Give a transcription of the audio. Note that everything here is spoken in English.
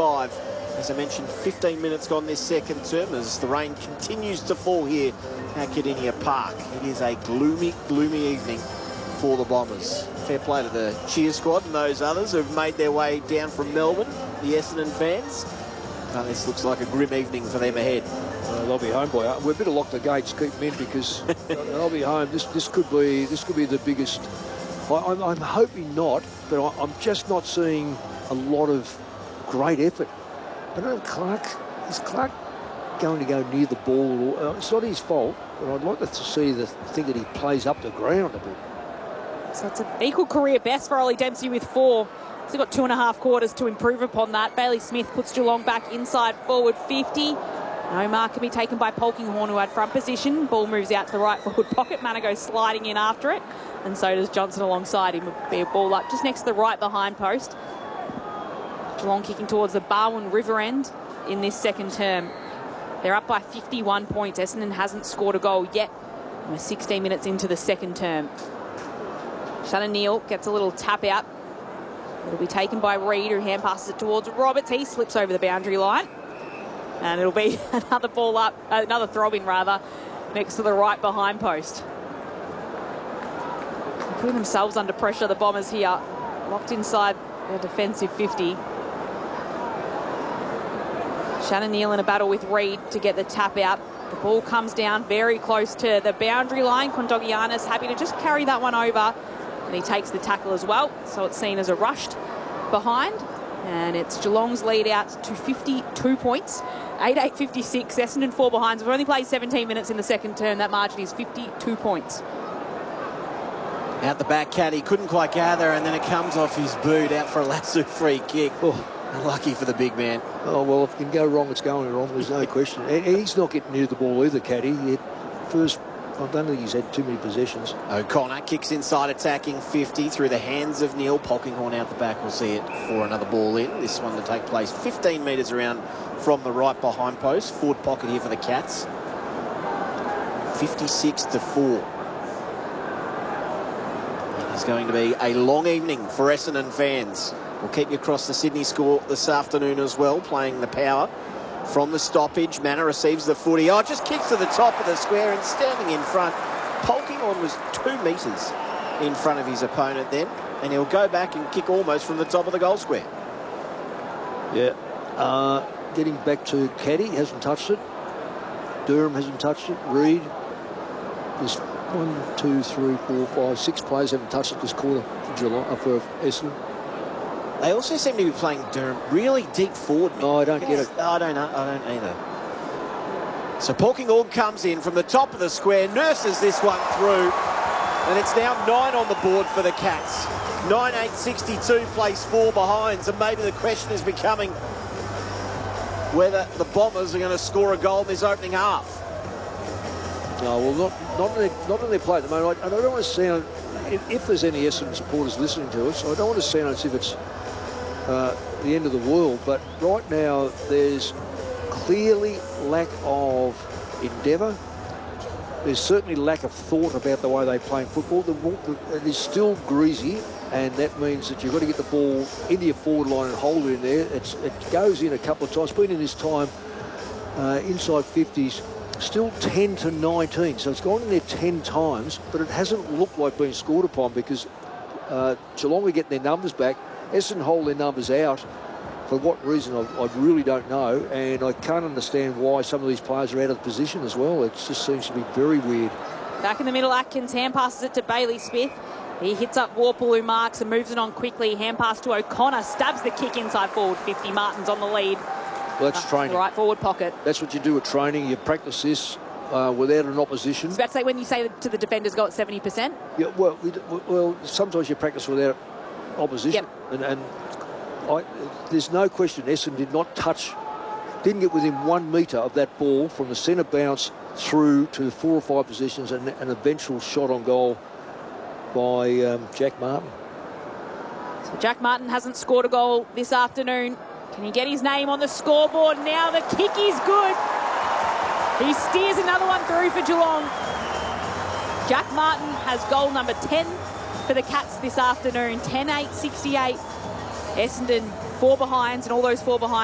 25. As I mentioned, 15 minutes gone this second term as the rain continues to fall here at Kardinia Park. It is a gloomy, gloomy evening for the Bombers. Fair play to the cheer squad and those others who've made their way down from Melbourne, the Essendon fans. But this looks like a grim evening for them ahead. They'll be home, boy. We better lock the gates, keep them in, because they'll be home. This could be the biggest. I'm hoping not, but I'm just not seeing a lot of great effort. But I don't know, is Clark going to go near the ball? It's not his fault, but I'd like to see the thing that he plays up the ground a bit. So it's an equal career best for Ollie Dempsey with 4. He's got 2.5 quarters to improve upon that. Bailey Smith puts Geelong back inside forward 50. No mark can be taken by Polkinghorne, who had front position. Ball moves out to the right forward pocket. Mana goes sliding in after it. And so does Johnson alongside him. Would be a ball up just next to the right behind post. Geelong kicking towards the Barwon River end in this second term. They're up by 51 points. Essendon hasn't scored a goal yet. We're 16 minutes into the second term. Shannon Neal gets a little tap out. It'll be taken by Reid, who hand passes it towards Roberts. He slips over the boundary line. And it'll be another ball up, another throw-in rather, next to the right behind post. Putting themselves under pressure, the Bombers here, locked inside their defensive 50. Shannon Neal in a battle with Reid to get the tap out. The ball comes down very close to the boundary line. Kondogiannis happy to just carry that one over. And he takes the tackle as well, so it's seen as a rushed behind. And it's Geelong's lead out to 52 points. 8-8-56, Essendon 4 behinds. We've only played 17 minutes in the second term. That margin is 52 points. Out the back, Caddy couldn't quite gather, and then it comes off his boot out for a lasso free kick. Unlucky for the big man. Oh, well, if it can go wrong, it's going wrong. There's no question. And he's not getting near the ball either, Caddy. I don't think he's had too many possessions. O'Connor kicks inside, attacking 50 through the hands of Neal. Polkinghorne out the back will see it for another ball in. This one to take place 15 metres around from the right behind post. Forward pocket here for the Cats. 56-4. It's going to be a long evening for Essendon fans. We'll keep you across the Sydney score this afternoon as well, playing the power. From the stoppage, Mana receives the footy. Oh, just kicks to the top of the square and standing in front. Polkinghorne was 2 metres in front of his opponent then, and he'll go back and kick almost from the top of the goal square. Yeah. Getting back to Caddy, hasn't touched it. Durham hasn't touched it. Reid. There's 1, 2, 3, 4, 5, 6 players haven't touched it this quarter for Geelong, for Essendon. They also seem to be playing Durham really deep forward. No, I don't get it. I don't either. So Polkinghorne comes in from the top of the square, nurses this one through, and it's now 9 on the board for the Cats. 9-8-62 place 4 behinds, and maybe the question is becoming whether the Bombers are going to score a goal in this opening half. No, well, not in their play at the moment. I don't want to sound, if there's any Essendon supporters listening to us, I don't want to sound as if it's the end of the world, but right now there's clearly lack of endeavour. There's certainly lack of thought about the way they play football. It is still greasy, and that means that you've got to get the ball into your forward line and hold it in there. It goes in a couple of times. Been in this time inside 50s, still 10-19. So it's gone in there 10 times, but it hasn't looked like being scored upon because Geelong are getting their numbers back. Essendon hold their numbers out. For what reason, I really don't know, and I can't understand why some of these players are out of position as well. It just seems to be very weird. Back in the middle, Atkins hand passes it to Bailey Smith. He hits up Worpel, who marks and moves it on quickly. Hand pass to O'Connor, stabs the kick inside forward 50. Martin's on the lead. Well, that's training. The right forward pocket. That's what you do at training. You practice this without an opposition. I was about to say, when you say to the defenders go at 70%? Yeah, well, sometimes you practice without opposition. Yep. And there's no question Essendon didn't get within 1 metre of that ball from the centre bounce through to 4 or 5 positions and an eventual shot on goal by Jack Martin. So Jack Martin hasn't scored a goal this afternoon. Can he get his name on the scoreboard now? The kick is good. He steers another one through for Geelong. Jack Martin has goal number 10 for the Cats this afternoon. 10-8-68. Essendon 4 behinds, and all those 4 behinds